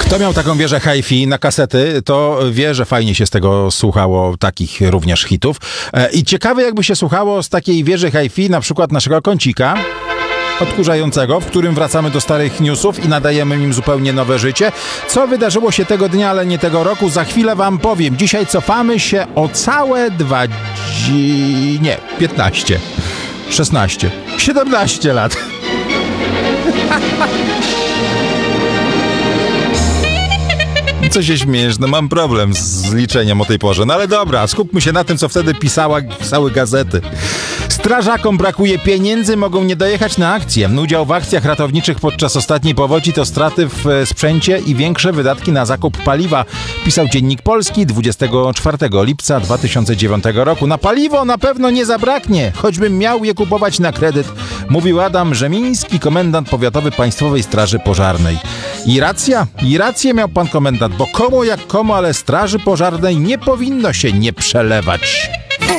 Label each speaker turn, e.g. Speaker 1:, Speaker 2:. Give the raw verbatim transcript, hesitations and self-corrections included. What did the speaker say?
Speaker 1: Kto miał taką wieżę hi-fi na kasety, to wie, że fajnie się z tego słuchało, takich również hitów. I ciekawe, jakby się słuchało z takiej wieży hi-fi, na przykład naszego kącika odkurzającego, w którym wracamy do starych newsów i nadajemy im zupełnie nowe życie. Co wydarzyło się tego dnia, ale nie tego roku, za chwilę wam powiem. Dzisiaj cofamy się o całe dwadzieścia... nie, piętnaście, szesnaście, siedemnaście lat. Co się śmiejesz? No mam problem z liczeniem o tej porze. No ale dobra, skupmy się na tym, co wtedy pisała, pisały gazety. Strażakom brakuje pieniędzy, mogą nie dojechać na akcję. Udział w akcjach ratowniczych podczas ostatniej powodzi to straty w sprzęcie i większe wydatki na zakup paliwa, pisał Dziennik Polski dwudziestego czwartego lipca dwa tysiące dziewiątego roku. Na paliwo na pewno nie zabraknie, choćbym miał je kupować na kredyt, mówił Adam Rzemiński, komendant powiatowy Państwowej Straży Pożarnej. I racja, i rację miał pan komendant, bo komu jak komu, ale Straży Pożarnej nie powinno się nie przelewać.